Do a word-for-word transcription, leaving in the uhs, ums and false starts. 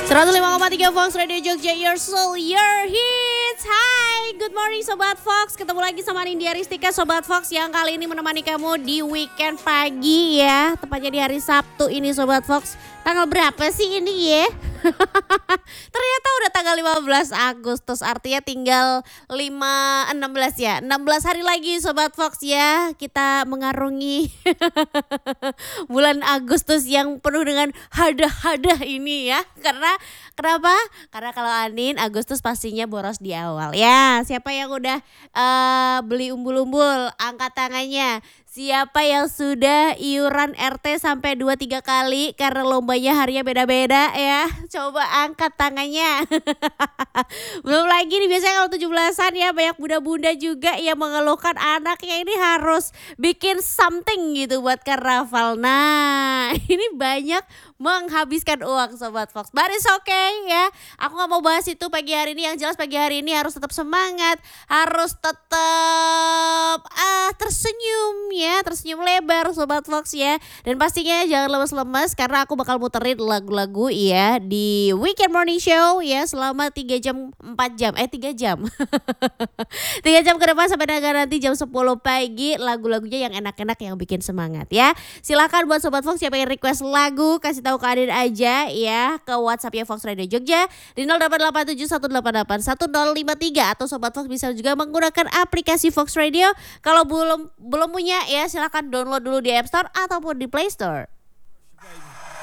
seratus lima koma tiga Fox Radio Jogja, your soul, your hits. Hai, good morning Sobat Fox. Ketemu lagi sama Nindya Ristika Sobat Fox yang kali ini menemani kamu di weekend pagi ya. Tepatnya di hari Sabtu ini Sobat Fox. Tanggal berapa sih ini ya? Ternyata udah tanggal lima belas Agustus, artinya tinggal lima, enam belas ya. enam belas hari lagi Sobat Fox ya. Kita mengarungi bulan Agustus yang penuh dengan hadah-hadah ini ya. Karena kenapa? Karena kalau Anin Agustus pastinya boros di awal ya. Siapa yang udah uh, beli umbul-umbul angkat tangannya. Siapa yang sudah iuran R T sampai dua tiga kali karena lombanya harinya beda-beda ya. Coba angkat tangannya. Belum lagi nih biasanya kalau tujuh belasan ya banyak bunda-bunda juga yang mengeluhkan anaknya ini harus bikin something gitu buat karnaval. Nah ini banyak menghabiskan uang Sobat Fox. But it's okay ya. Aku gak mau bahas itu pagi hari ini. Yang jelas pagi hari ini harus tetap semangat. Harus tetap ah, tersenyum ya. Tersenyum lebar Sobat Fox ya. Dan pastinya jangan lemes-lemes karena aku bakal muterin lagu-lagu ya di Weekend Morning Show ya selama tiga jam empat jam. Eh tiga jam. tiga jam ke depan sampai nanti jam sepuluh pagi. Lagu-lagunya yang enak-enak yang bikin semangat ya. Silakan buat Sobat Fox siapa yang request lagu kasih tahu ke Adin aja ya ke WhatsApp-nya Fox Radio Jogja di nol delapan delapan tujuh satu delapan delapan satu nol lima tiga atau Sobat Fox bisa juga menggunakan aplikasi Fox Radio. Kalau belum belum punya ya silakan download dulu di App Store ataupun di Play Store.